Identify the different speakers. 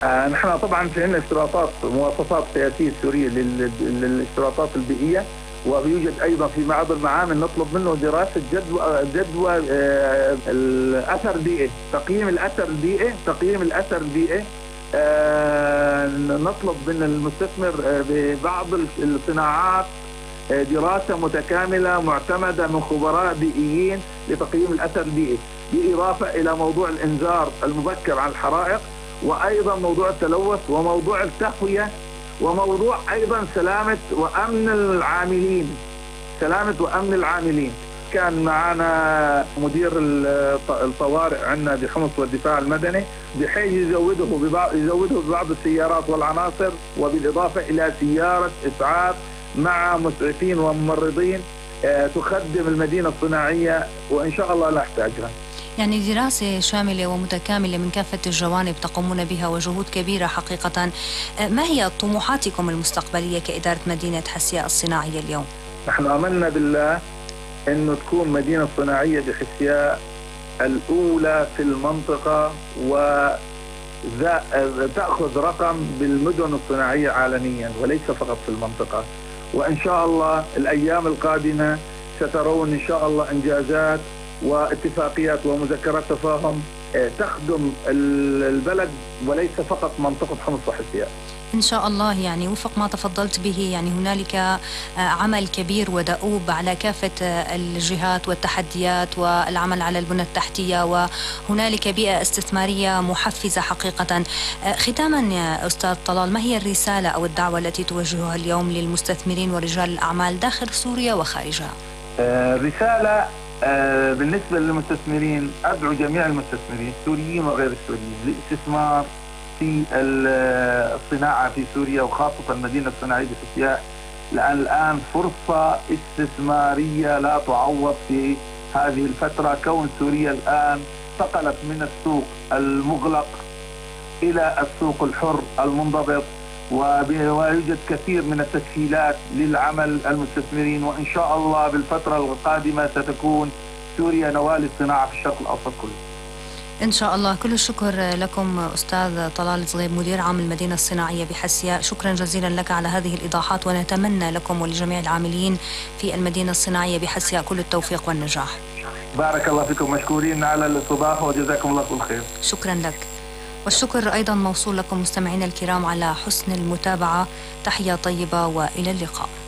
Speaker 1: نحن طبعا في عندنا اشتراطات مواصفات قياسيه سوريه للاشتراطات البيئيه، ويوجد ايضا في بعض المعامل نطلب منه دراسه جدوى الاثر البيئي، تقييم الاثر البيئي. نطلب من المستثمر ببعض الصناعات دراسه متكامله معتمده من خبراء بيئيين لتقييم الاثر البيئي، بالاضافه الى موضوع الانذار المبكر عن الحرائق، وايضا موضوع التلوث، وموضوع التهويه، وموضوع ايضا سلامه وامن العاملين. كان معنا مدير الطوارئ عندنا بحمص والدفاع المدني، بحيث يزوده ببعض السيارات والعناصر، وبالاضافه الى سياره اسعاف مع مسعفين وممرضين تخدم المدينه الصناعيه، وان شاء الله لا احتاجها.
Speaker 2: يعني دراسة شاملة ومتكاملة من كافة الجوانب تقومون بها وجهود كبيرة حقيقة. ما هي طموحاتكم المستقبلية كإدارة مدينة حسياء الصناعية اليوم؟
Speaker 1: نحن آمنا بالله أنه تكون مدينة صناعية بحسياء الأولى في المنطقة، وتأخذ رقم بالمدن الصناعية عالميا وليس فقط في المنطقة. وإن شاء الله الأيام القادمة سترون إن شاء الله إنجازات واتفاقيات ومذكرات تفاهم تخدم البلد وليس فقط منطقة حمص وحسياء.
Speaker 2: إن شاء الله. يعني وفق ما تفضلت به، يعني هنالك عمل كبير ودؤوب على كافة الجهات والتحديات والعمل على البنى التحتية، وهنالك بيئة استثمارية محفزة حقيقة. ختاما يا أستاذ طلال، ما هي الرسالة أو الدعوة التي توجهها اليوم للمستثمرين ورجال الأعمال داخل سوريا وخارجها؟
Speaker 1: رسالة بالنسبة للمستثمرين، أدعو جميع المستثمرين السوريين وغير السوريين للاستثمار في الصناعة في سوريا، وخاصة المدينة الصناعية بحسياء، لأن الآن فرصة استثمارية لا تعوض في هذه الفترة. كون سوريا الآن انتقلت من السوق المغلق إلى السوق الحر المنضبط، ويوجد كثير من التسهيلات للعمل المستثمرين، وإن شاء الله بالفترة القادمة ستكون سوريا نواة للصناعة في الشرق الأوسط كله.
Speaker 2: إن شاء الله. كل الشكر لكم أستاذ طلال صغيب، مدير عام المدينة الصناعية بحسياء. شكرا جزيلا لك على هذه الإيضاحات، ونتمنى لكم ولجميع العاملين في المدينة الصناعية بحسياء كل التوفيق والنجاح.
Speaker 1: بارك الله فيكم، مشكورين على الاستضافة وجزاكم الله كل خير.
Speaker 2: شكرا لك. والشكر أيضا موصول لكم مستمعينا الكرام على حسن المتابعة. تحية طيبة وإلى اللقاء.